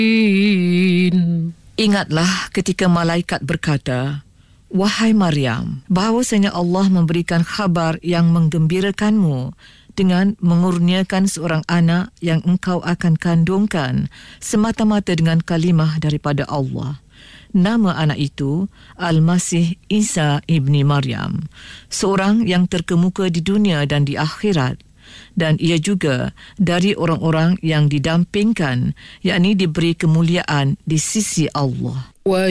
Ingatlah ketika malaikat berkata, "Wahai Maryam, bahawasanya Allah memberikan khabar yang menggembirakanmu dengan mengurniakan seorang anak yang engkau akan kandungkan semata-mata dengan kalimah daripada Allah. Nama anak itu Al-Masih Isa ibni Maryam, seorang yang terkemuka di dunia dan di akhirat. Dan ia juga dari orang-orang yang didampingkan, yakni diberi kemuliaan di sisi Allah."